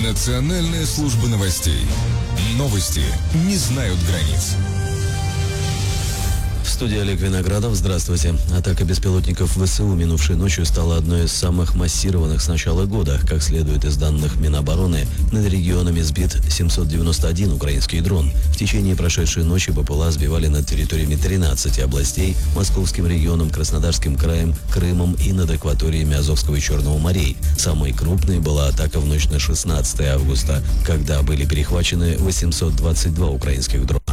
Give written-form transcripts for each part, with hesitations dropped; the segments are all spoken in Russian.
Национальная служба новостей. Новости не знают границ. В студии Олег Виноградов. Здравствуйте. Атака беспилотников ВСУ минувшей ночью стала одной из самых массированных с начала года. Как следует из данных Минобороны, над регионами сбит 791 украинский дрон. В течение прошедшей ночи БПЛА сбивали над территориями 13 областей, Московским регионом, Краснодарским краем, Крымом и над акваториями Азовского и Черного морей. Самой крупной была атака в ночь на 16 августа, когда были перехвачены 822 украинских дрона.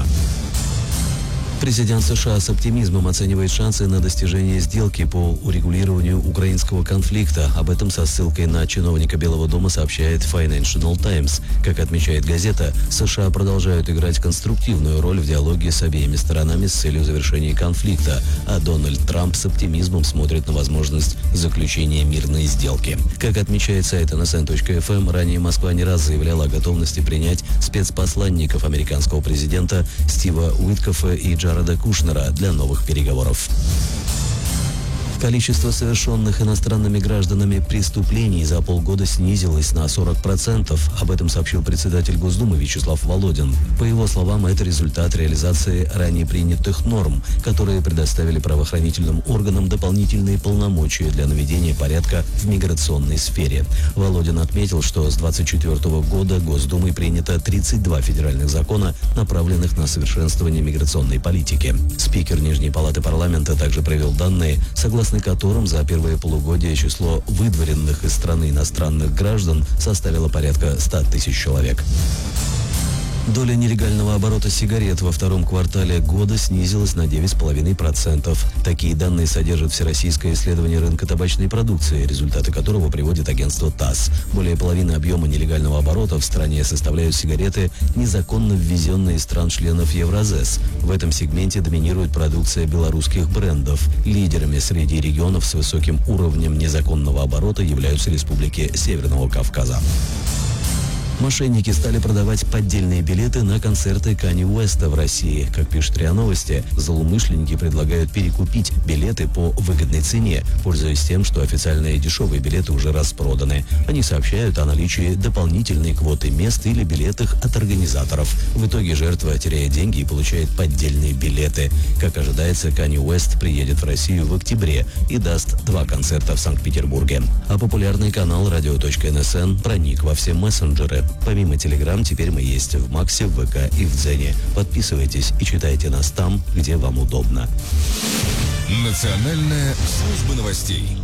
Президент США с оптимизмом оценивает шансы на достижение сделки по урегулированию украинского конфликта. Об этом со ссылкой на чиновника Белого дома сообщает Financial Times. Как отмечает газета, США продолжают играть конструктивную роль в диалоге с обеими сторонами с целью завершения конфликта, а Дональд Трамп с оптимизмом смотрит на возможность заключения мирной сделки. Как отмечает сайт nsn.fm, ранее Москва не раз заявляла о готовности принять спецпосланников американского президента Стива Уиткофа и Джареда Кушнера для новых переговоров. Количество совершенных иностранными гражданами преступлений за полгода снизилось на 40%. Об этом сообщил председатель Госдумы Вячеслав Володин. По его словам, это результат реализации ранее принятых норм, которые предоставили правоохранительным органам дополнительные полномочия для наведения порядка в миграционной сфере. Володин отметил, что с 2024 года Госдумой принято 32 федеральных закона, направленных на совершенствование миграционной политики. Спикер Нижней палаты парламента также привел данные, согласно которым за первое полугодие число выдворенных из страны иностранных граждан составило порядка 100 тысяч человек. Доля нелегального оборота сигарет во втором квартале года снизилась на 9,5%. Такие данные содержит всероссийское исследование рынка табачной продукции, результаты которого приводит агентство ТАСС. Более половины объема нелегального оборота в стране составляют сигареты, незаконно ввезенные из стран-членов Евразес. В этом сегменте доминирует продукция белорусских брендов. Лидерами среди регионов с высоким уровнем незаконного оборота являются республики Северного Кавказа. Мошенники стали продавать поддельные билеты на концерты Канье Уэста в России. Как пишет РИА Новости, злоумышленники предлагают перекупить билеты по выгодной цене, пользуясь тем, что официальные дешевые билеты уже распроданы. Они сообщают о наличии дополнительной квоты мест или билетах от организаторов. В итоге жертва теряет деньги и получает поддельные билеты. Как ожидается, Канье Уэст приедет в Россию в октябре и даст 2 концерта в Санкт-Петербурге. А популярный канал radio.nsn проник во все мессенджеры. Помимо Telegram, теперь мы есть в Максе, в ВК и в Дзене. Подписывайтесь и читайте нас там, где вам удобно. Национальная служба новостей.